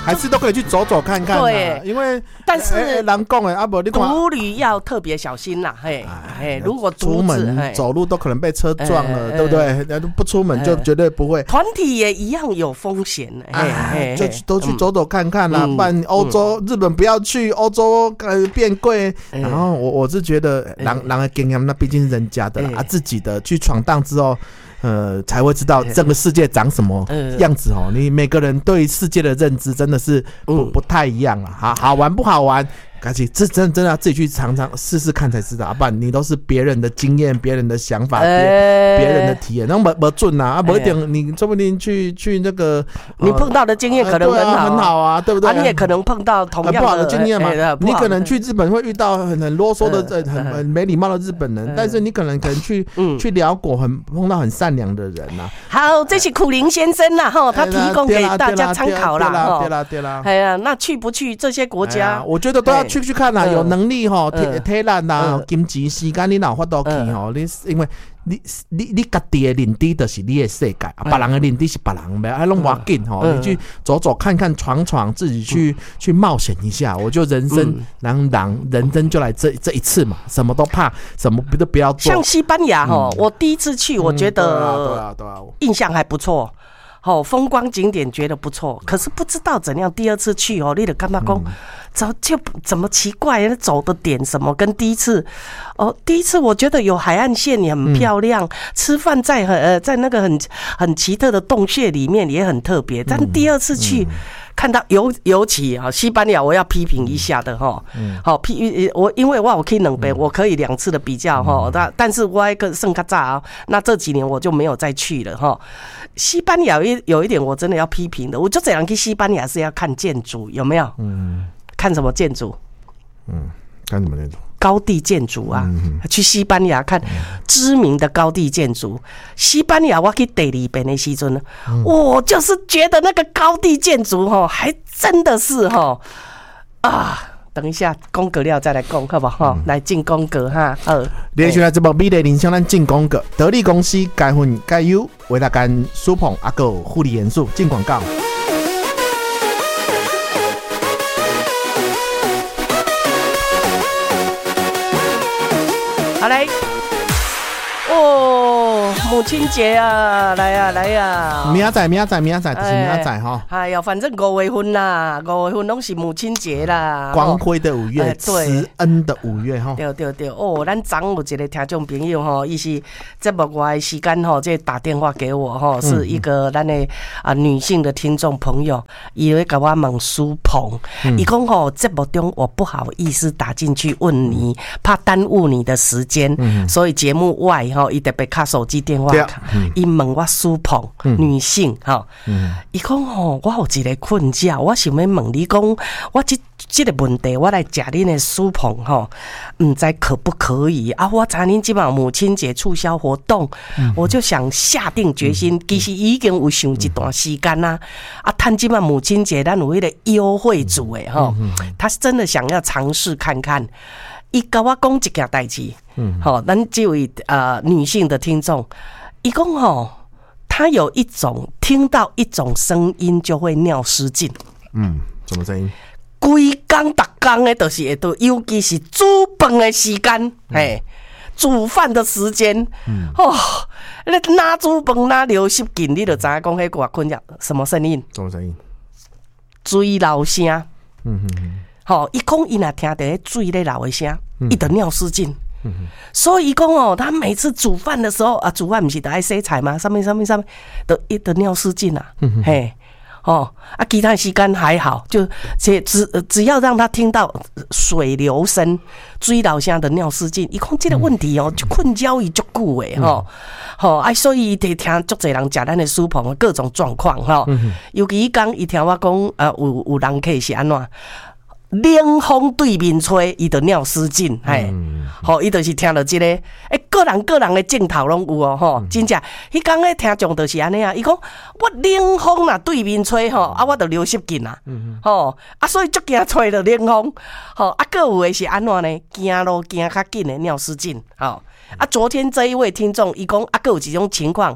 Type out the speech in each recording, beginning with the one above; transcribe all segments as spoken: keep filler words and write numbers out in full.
还是都可以去走走看看。对，因为但是人讲的啊，不，你看独旅要特别小心啦，嘿，嘿，如果出门走路都可能被车撞了，对不对？不出门就绝对不会。 团体也一样有风险， 哎，就都去走走看看啦，不然欧洲、日本不要去，欧洲呃变贵。然后我我是觉得，人人的经验那毕竟是人家的啊，自己的去闯荡之后。呃，才会知道这个世界长什么样子哦。你每个人对世界的认知真的是不不太一样啊。好好玩不好玩？而且这真真的要自己去尝尝试试看才知道，啊，不然你都是别人的经验、别人的想法、别别人的体验，那没没准啊，啊，不一定，你说不定去去那个你碰到的经验可能很好， 很好啊，对不对？ 你也可能碰到同样的不好的经验嘛。你可能去日本会遇到很很啰嗦的、很很没礼貌的日本人，但是你可能可能去去辽国很碰到很善良的人啊。 好，这是苦苓先生啦，哈，他提供给大家参考啦，哈， 对啦对啦。 哎呀，那去不去这些国家？ 我觉得都要去去看啦，有能力吼，体体力啦，金钱时间你哪有法度去吼？你因为你你你家己的领地就是你的世界，别人的领地是别人的，还拢不要紧吼。你去走走看看闯闯，自己去去冒险一下。我就人生人人人生就来这这一次嘛，什么都怕，什么都不要做。 像西班牙吼，我第一次去，我觉得印象还不错。哦，风光景点觉得不错，可是不知道怎样。第二次去哦，你得干嘛讲？怎就怎么奇怪？走的点什么跟第一次哦，第一次我觉得有海岸线也很漂亮，嗯、吃饭在很呃在那个很很奇特的洞穴里面也很特别。但第二次去。嗯嗯看到尤尤其哈西班牙，我要批评一下的哈，好批我因为我有去两遍，我可以两次的比较哈，但但是我一个剩较早啊，那这几年我就没有再去了哈。西班牙有有一点我真的要批评的，我就这样去西班牙是要看建筑有没有？嗯，看什么建筑？ 嗯，看什么建筑？ 高地建筑啊，去西班牙看知名的高地建筑。西班牙我去第二遍的时阵，我就是觉得那个高地建筑哈，还真的是哈啊。等一下，功课了再来讲，好不好？来进功课哈。好， 连续来这部美丽人生咱进功课，得力公司该分该优为大家舒捧阿个护理元素进广告。 好来，哦，母亲节啊，来呀、啊、来呀、啊！ 明仔明仔明仔就是明仔哈。 哎呀，反正五月份啦，五月份拢是母亲节啦。 光辉的五月，慈恩的五月哈。 对对对，哦，咱昨有一个听众朋友吼，伊是节目外的时间吼，这打电话给我吼，是一个咱的啊女性的听众朋友，伊会甲我问苏鹏，伊讲吼节目中我不好意思打进去问你，怕耽误你的时间，所以节目外吼，伊特别卡手机电话，伊问我苏鹏女性吼，伊讲吼我有一个困扰，我想要问你讲，我这这个问题我来食恁的苏鹏吼，唔知可不可以啊？我知恁今晚母亲节促销活动，嗯、我就想下定决心，其实已经有想一段时间啦。啊，趁今晚母亲节，咱有迄个优惠组诶吼，他是真的想要尝试看看。伊甲我讲一件代志，嗯，好，咱这位呃女性的听众，伊讲吼，她有一种听到一种声音就会尿失禁， 嗯，什么声音？ 规工逐工的，就是会到，尤其是煮饭的时间，嘿、嗯，煮饭的时间，嗯，哦，你哪煮饭哪流失禁，你就知影讲迄个困扰什么声音？ 什么声音？ 水流声， 嗯哼哼。 好，伊讲伊若听到迄水咧流的声，伊就尿失禁。嗯、所以伊讲哦，他每次煮饭的时候啊，煮饭不是得爱洗菜吗？上面上面上面都一的尿失禁啊，嗯、嘿。哦啊，其他时间还好，就只只只要让他听到水流声、水流声的尿失禁，伊讲这个问题哦，就困扰伊足久诶吼，吼啊，所以伊得听足侪人食咱的苏鹏各种状况吼，尤其伊讲伊听我讲，啊有有人客是安怎？冷风对面吹，伊就尿失禁，嘿，吼，伊就是听到这个，诶，个人个人的镜头拢有哦，吼，真正，迄讲诶听众就是安尼啊，伊讲我冷风若对面吹吼，啊，我就流失禁啦，吼，啊，所以足惊吹到冷风，吼，啊，个有诶是安怎呢？行路行较紧的尿失禁，吼，啊，昨天这一位听众，伊讲啊，个有一种情况。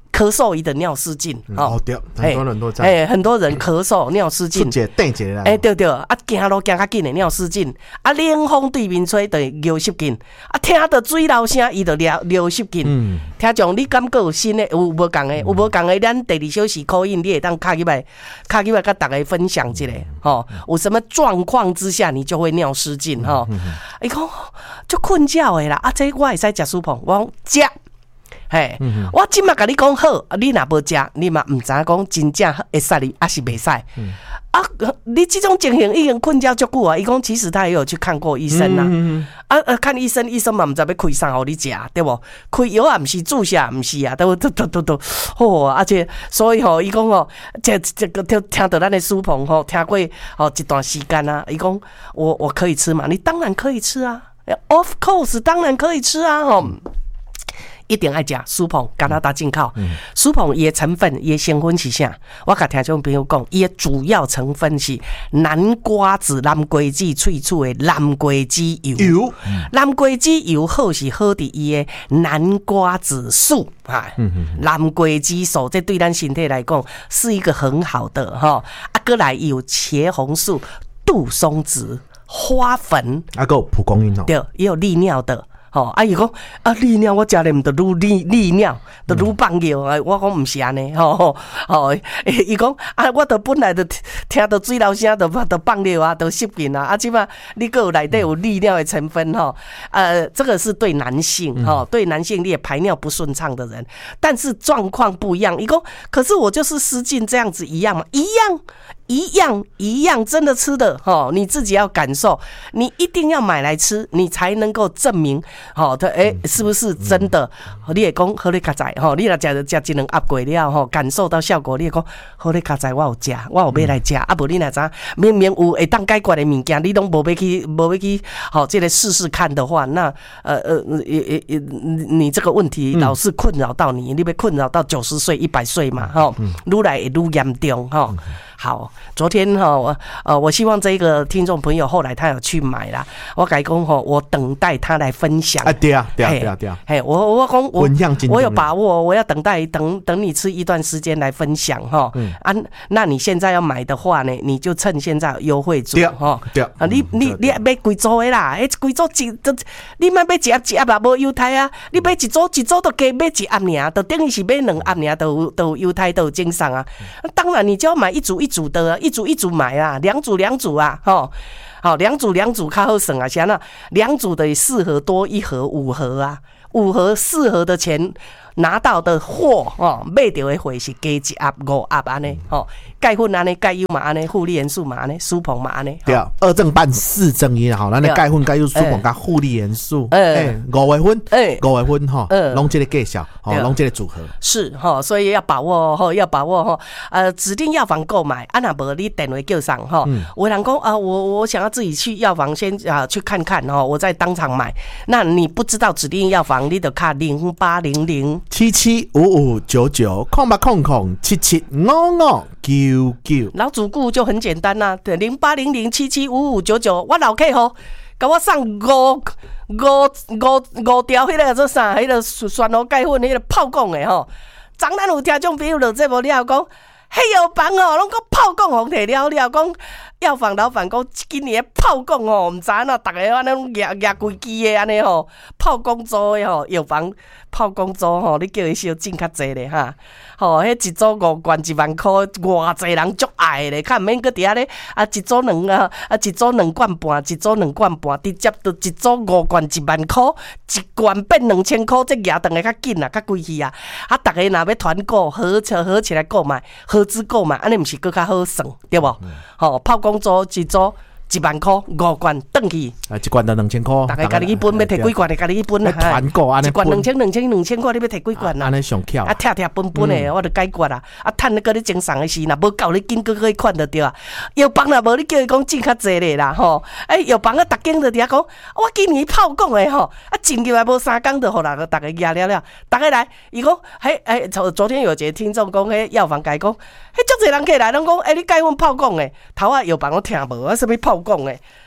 咳嗽伊的尿失禁， 哦对，很多人都这样， 哎，很多人咳嗽尿失禁， 出一个等一个啦， 哎对对，啊行路行较紧的尿失禁，啊冷风对面吹就尿失禁，啊听到水流声伊就尿尿失禁。嗯，听众你感觉有新的有无共的？有无共的？咱第二小时call in，你会当卡起来，卡起来跟大家分享一下，吼，有什么状况之下你就会尿失禁，吼。伊讲就困觉的啦，啊这我会使食舒膨，我讲食。嘿，嗯、我即马甲你讲好，你若无食，你嘛毋知影讲真正会使你，还是袂使。嗯、啊，你这种情形已经困觉足久啊。伊讲其实他也有去看过医生啦、啊嗯，啊啊，看医生，医生嘛毋知要开啥互你食，对无？开药也毋是，注射也毋是啊，都都都都都，哦，而且所以吼，伊讲吼，这这个听听到咱的书棚吼，听过吼一段时间啊，伊讲我我可以吃嘛？你当然可以吃啊 ，of course， 当然可以吃啊，吼。一定爱食苏鹏加拿大进口，苏鹏伊的成分伊的成分是啥？我甲听众朋友讲，伊的主要成分是南瓜子、南瓜子萃取的南瓜子油。油，南瓜子油好是好伫伊的南瓜子素啊，南瓜子素，这对咱身体来讲是一个很好的哈。啊，过来有茄红素、杜松子、花粉， 啊，个蒲公英哦， 对，也有利尿的。哦，啊伊讲啊利尿，我食咧毋得愈利利尿，得愈放尿啊！我讲毋是安尼，吼吼，伊讲啊，我得本来就听到水流声，就就放尿啊，就失禁啊！啊，即摆你个有内底有利尿的成分吼，呃，这个是对男性吼，对男性你也排尿不顺畅的人，但是状况不一样。伊讲，可是我就是失禁这样子一样嘛，一样。一样一样，真的吃的哈，你自己要感受，你一定要买来吃，你才能够证明，哈，它哎是不是真的？你也讲好你卡仔哈，你若食食一两盒过了哈，感受到效果，你也讲好你卡仔我有食，我有买来食，啊无你若知明明有会当解决的物件，你拢无要去无要去，好这个试试看的话，那呃呃也也你这个问题老是困扰到你，你被困扰到九十岁、一百岁嘛，哈，愈来会愈严重哈。好，昨天哈，我呃，我希望这个听众朋友后来他有去买啦。我改工哈，我等待他来分享。 啊，对啊，对啊，对啊，对啊。 嘿，我我讲我我有把握，我要等待等等你吃一段时间来分享哈。嗯啊，那你现在要买的话呢，你就趁现在优惠组哈。 对啊，你你你买几组的啦？哎，几组一都，你莫买一盒一盒也无优待啊！你买一组一组都加买一盒尔，都等于是买两盒尔，都有都有优待，都有精赏啊。当然，你就要买一组一。一组的，一组一组买啊，两组两组啊，吼，好，两组两组较好省啊，像那两组的四盒多一盒五盒啊，五盒四盒的钱拿到的货哦，买到的货是加一盒五盒安尼，吼，钙粉安尼，钙优嘛安尼，护理元素嘛安尼，苏鹏嘛安尼， 对啊，二正半四正一好，咱的钙粉、钙优、苏鹏加护理元素，哎，五个分，哎，五个分哈，拢这个介绍，哦，拢这个组合是哈，所以要把握哈，要把握哈，呃，指定药房购买，啊那无你电话叫上哈，有人讲啊，我我想要自己去药房先啊去看看哈，我再当场买，那你不知道指定药房，你得卡零八零零。 七七五五九九空八空空七七五五九九， 老主顾就很简单啦、啊，对，零八零零七七五五九九，我老 K 吼，给我上五五五五条迄个做啥？迄、那个酸螺钙粉，迄个泡讲的吼。昨咱有听众朋友落这无了讲，迄药房哦，拢讲泡讲红摕了了，讲药房老板讲今年泡讲哦，唔知影哪，逐个安尼拢压压规支的安尼吼，泡讲做的吼，药房泡讲做吼，你叫伊小进较济咧哈。吼，迄一组五罐一万块，偌济人足爱咧，看毋免搁伫遐咧啊，一组两啊，啊一组两罐半，一组两罐半，直接就一组五罐一万块，一罐变两千块，这举顿个较紧啊，较贵气啊！啊，逐个若要团购，合起合起来购买，合资购买，安尼毋是搁较好算，对无？吼、嗯，泡公组一组。一万块五罐转去， 啊，一罐就两千块。 大家家己去分，要摕几罐就家己去分啦。 团购安尼， 一罐两千两千两千块，你要摕几罐啦？ 安尼上巧。 啊，拆拆分分的，我就解决啦。啊，趁你搁咧精送的时，若无够你紧，搁可以款得着啊。药房若无，你叫伊讲进较济咧啦，吼。哎，药房啊，逐间就伫遐讲，我今年泡讲的吼，啊，进入来无三工就互人逐个压了了，逐个来，伊讲，嘿，哎，昨昨天有一个听众讲，迄药房甲讲，迄足济人起来，拢讲，哎，你解阮泡讲的，头啊药房我听无，啊，什么泡讲的？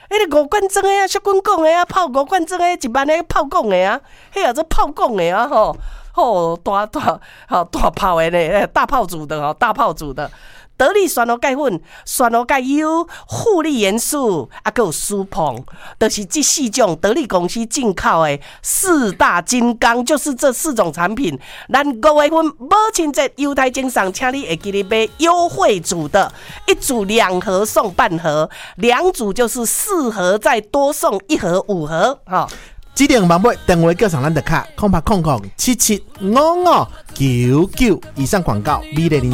迄个五罐装的啊，小滚讲的啊，泡五罐装的，一万个泡讲的啊，迄也做泡讲的啊，吼吼大大吼大泡的咧，大泡煮的吼，大泡煮的。得力酸螺钙粉、酸螺钙油、护理元素，啊，还有舒膨，就是这四种得力公司进口的四大金刚，就是这四种产品。咱五月份母亲节优待精赏，请你会记得买优惠组的，一组两盒送半盒，两组就是四盒，再多送一盒五盒，哈。 指定网买电话叫上咱的卡，空拍空空七七五五九九。以上广告，美丽。